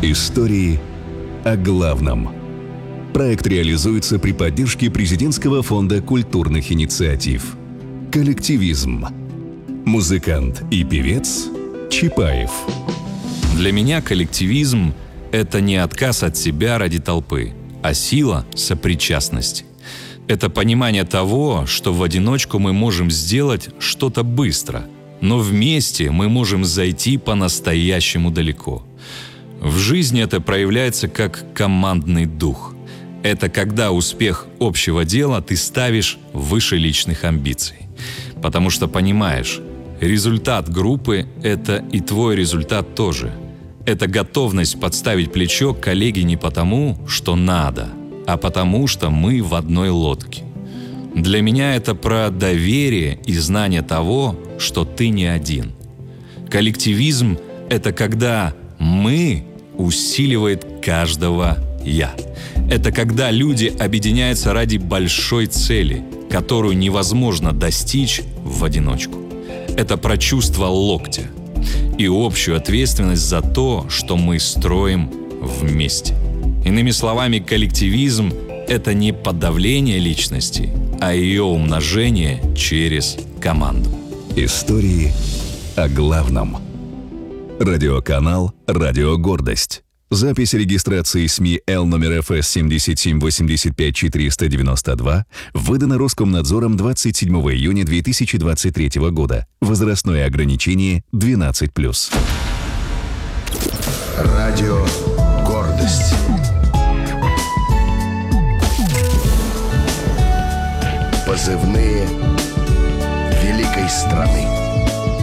Истории о главном. Проект реализуется при поддержке Президентского фонда культурных инициатив. Коллективизм. Музыкант и певец Чапаев. Для меня коллективизм – это не отказ от себя ради толпы, а сила сопричастности. Это понимание того, что в одиночку мы можем сделать что-то быстро, но вместе мы можем зайти по-настоящему далеко. В жизни это проявляется как командный дух. Это когда успех общего дела ты ставишь выше личных амбиций. Потому что понимаешь, результат группы – это и твой результат тоже. Это готовность подставить плечо коллеге не потому, что надо, а потому, что мы в одной лодке. Для меня это про доверие и знание того, что ты не один. Коллективизм – это когда «мы» усиливает каждого «я». Это когда люди объединяются ради большой цели, которую невозможно достичь в одиночку. Это про чувство локтя и общую ответственность за то, что мы строим вместе. Иными словами, коллективизм – это не подавление личности, а ее умножение через команду. Истории о главном. Радиоканал «Радио Гордость». Запись регистрации СМИ Л номер ФС 7785492 выдана Роскомнадзором 27 июня 2023 года. Возрастное ограничение 12+. Радио Гордость. Позывные великой страны.